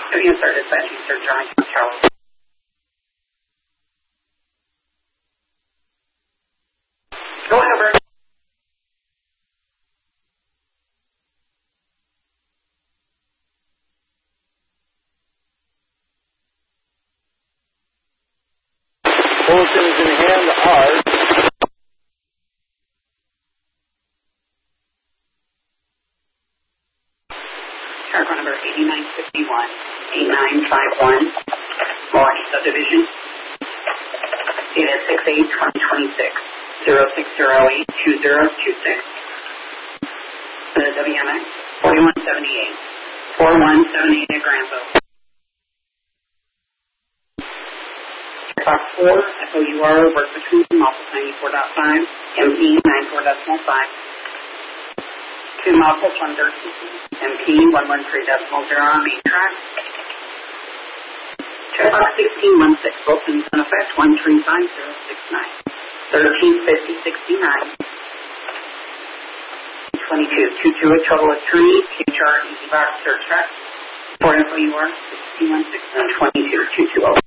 Have you started dispatching Sir John Tower? Go ahead, over. Bulletin is in hand. Ours. Telephone number 8951-8951, Milwaukee Subdivision. Data 6/8/2026, 0608-2026. WMX 4178, 4178 at Granville. Box 4, FOUR, work between muffles 94.5, MP 94.5. 2 muffles 113, MP 113.0 on main track. Checkbox 1616, Wilson's in effect 135069. 135069. 22 a total of 3, THR, Easy Box, Search Track. 4 FOUR 1616 and 22 220.